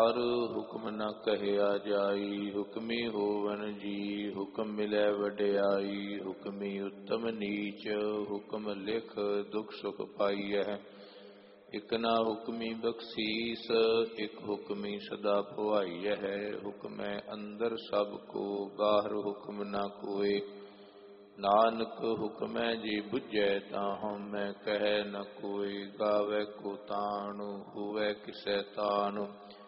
ਹਰ ਹੁਕਮ ਨ ਕਹਿਆ ਜਾਈ, ਹੁਕਮੀ ਹੋਵਨ ਜੀ ਹੁਕਮ ਮਿਲੈ ਵਡਿਆਈ। ਹੁਕਮੀ ਉੱਤਮ ਨੀਚ ਹੁਕਮ ਲਿਖ ਦੁਖ ਸੁਖ ਪਾਈਐ। ਇਕ ਨਾ ਹੁਕਮੀ ਬਖਸ਼ੀਸ ਇਕ ਹੁਕਮੀ ਸਦਾ ਭਵਾਈਐ। ਹੁਕਮੈ ਅੰਦਰ ਸਭ ਕੋ ਬਾਹਰ ਹੁਕਮ ਨਾ ਕੋਇ। ਨਾਨਕ ਹੁਕਮੈ ਜੇ ਬੁਝੈ ਤਾ ਹਉਮੈ ਕਹਿ ਨ ਕੋਇ। ਗਾਵੈ ਕੋ ਤਾਣੁ ਹੋਵੈ ਕਿਸੈ ਤਾਣੁ,